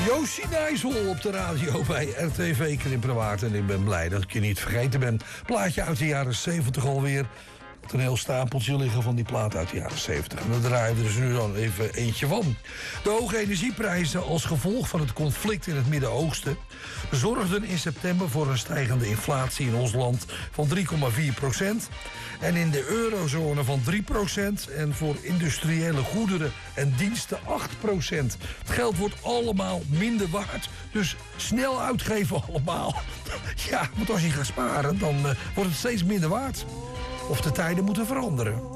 Joossie Nijssel op de radio bij RTV Krimpenerwaard. En ik ben blij dat ik je niet vergeten ben. Plaatje uit de jaren 70 alweer. Een heel stapeltje liggen van die plaat uit de jaren 70. En daar draaien we dus nu dan even eentje van. De hoge energieprijzen als gevolg van het conflict in het Midden-Oosten zorgden in september voor een stijgende inflatie in ons land van 3,4%. En in de eurozone van 3%. En voor industriële goederen en diensten 8%. Het geld wordt allemaal minder waard. Dus snel uitgeven allemaal. Ja, want als je gaat sparen, dan wordt het steeds minder waard. Of de tijden moeten veranderen.